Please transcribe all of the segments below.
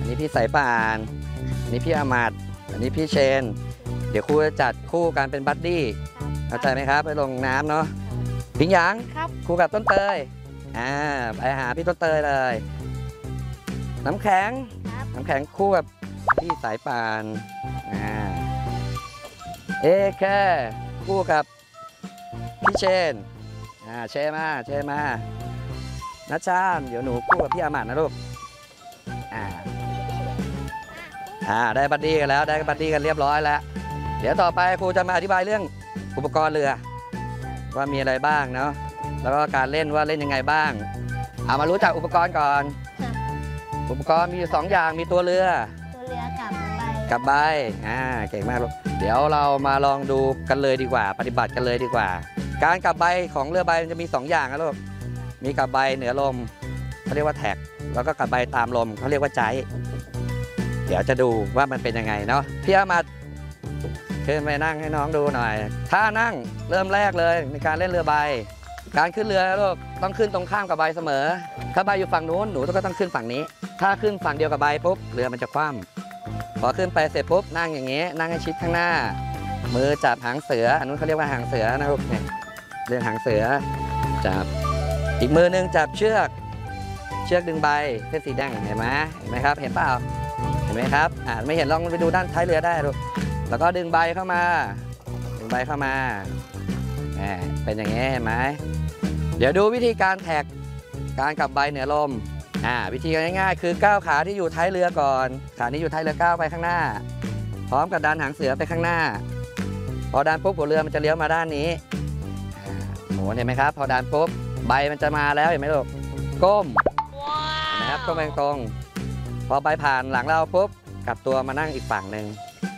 นี้พี่สายป่านอันนี้พี่อามาดอันนี้พี่เชนเดี๋ยวครูจะจัดคู่กันเป็นบัดดี้เข้าใจไหมครับไปลงน้ำเนาะพิงหยางครับครูกับต้นเตยไปหาพี่ต้นเตยเลยน้ำแข็งคู่กับพี่สายป่านเอแค่คู่กับพี่เชนเชมานัชชาเดี๋ยวหนูคู่กับพี่อามาดนะลูกได้บัดดี้กันแล้วได้บัดดี้กันเรียบร้อยแล้วเดี๋ยวต่อไปครูจะมาอธิบายเรื่องอุปกรณ์เรือว่ามีอะไรบ้างเนาะแล้วก็การเล่นว่าเล่นยังไงบ้างเอามารู้จักอุปกรณ์ก่อนอุปกรณ์มีอยู่2อย่างมีตัวเรือกับใบเก่งมากลูกเดี๋ยวเรามาลองดูกันเลยดีกว่าปฏิบัติกันเลยดีกว่าการกับใบของเรือใบมันจะมี2อย่างนะลูกมีกับใบเหนือลมเขาเรียกว่าแท็กแล้วก็กับใบตามลมเขาเรียกว่าไจเดี๋ยวจะดูว่ามันเป็นยังไงเนาะพี่อามาขึ้นไปนั่งให้น้องดูหน่อยถ้านั่งเริ่มแรกเลยในการเล่นเรือใบการขึ้นเรือลูกต้องขึ้นตรงข้ามกับใบเสมอถ้าใบอยู่ฝั่งนู้นหนูก็ต้องขึ้นฝั่งนี้ถ้าขึ้นฝั่งเดียวกับใบปุ๊บเรือมันจะคว่ำพอขึ้นไปเสร็จปุ๊บนั่งอย่างเงี้ยนั่งให้ชิดข้างหน้ามือจับหางเสืออันนู้นเขาเรียกว่าหางเสือนะลูกเนี่ยเรื่องหางเสือจับอีกมือนึงจับเชือกดึงใบเส้นสีแดงเห็นไหมครับเห็นเปล่าเห็นไหมครับไม่เห็นลองไปดูด้านท้ายเรือได้ลูกแล้วก็ดึงใบเข้ามาเป็นอย่างนี้เห็นไหมเดี๋ยวดูวิธีการแท็กการกับใบเหนือลมวิธีง่ายๆคือก้าวขาที่อยู่ท้ายเรือก่อนขานี้อยู่ท้ายเรือก้าวไปข้างหน้าพร้อมกับดันหางเสือไปข้างหน้าพอดันปุ๊บหัวเรือมันจะเลี้ยวมาด้านนี้หมุนเห็นไหมครับพอดันปุ๊บใบมันจะมาแล้วเห็นไหมลูกก้มนะครับก้มไปตรงพอใบผ่านหลังเราปุ๊บกลับตัวมานั่งอีกฝั่งหนึ่ง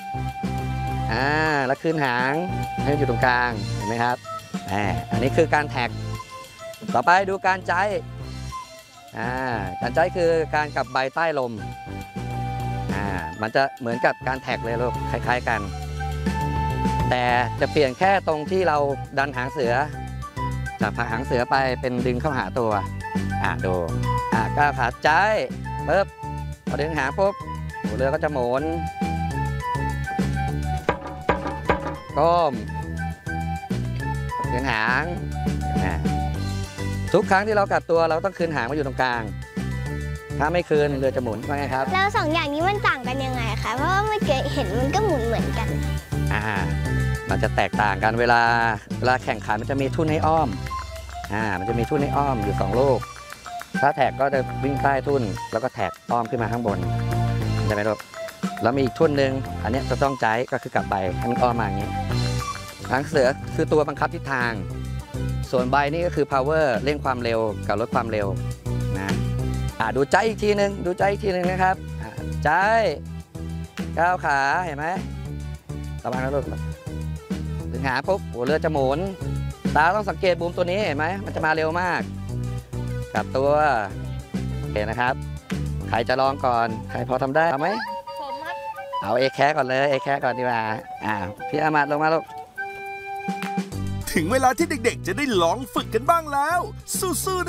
แล้วขึ้นหางให้อยู่ตรงกลางเห็นไหมครับอันนี้คือการแท็กต่อไปดูการใจการใจคือการกับใบใต้ลมมันจะเหมือนกับการแท็กเลยลูกคล้ายๆกันแต่จะเปลี่ยนแค่ตรงที่เราดันหางเสือจากหางเสือไปเป็นดึงเข้าหาตัวดูก้าวขาใจปุ๊บพอดึงหางปุ๊บหัวเรือก็จะหมุนก้มคืนหางทุกครั้งที่เรากัดตัวเราต้องคืนหางมาอยู่ตรงกลางถ้าไม่คืนเรือจะหมุนว่าไงครับแล้ว2อย่างนี้มันต่างกันยังไงคะเพราะว่าเมื่อกี้เห็นมันก็หมุนเหมือนกันมันจะแตกต่างกันเวลาแข่งขันมันจะมีทุ่นให้อ้อมมันจะมีทุ่นให้อ้อมอยู่2ลูกถ้าแท็กก็จะวิ่งใต้ทุ่นแล้วก็แท็กอ้อมขึ้นมาข้างบนใช่ไหมลูกแล้วมีอีกทุ่นหนึ่งอันนี้จะต้องใจก็คือกลับใบให้มันอ้อมมาอย่างนี้หางเสือคือตัวบังคับทิศทางส่วนใบนี่ก็คือ power เร่งความเร็วกับลดความเร็วนะดูใจอีกทีหนึ่งนะครับใจก้าวขาเห็นไหมระวังนะลูกถึงหาปุ๊บหัวเรือจะหมุนตาต้องสังเกตบูมตัวนี้เห็นไหมมันจะมาเร็วมากกลับตัวโอเคนะครับใครจะลองก่อนใครพอทำได้เอาไหมผมครับเอาเอแคก่อนเลยเอแคก่อนดีกว่าพี่อามาดลงมาลูกถึงเวลาที่เด็กๆจะได้ลองฝึกกันบ้างแล้วสู้ๆ